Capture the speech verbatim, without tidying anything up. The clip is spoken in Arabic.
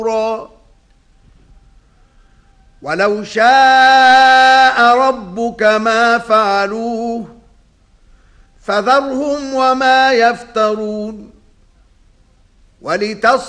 ولو شاء ربك ما فعلوه فذرهم وما يفترون ولتص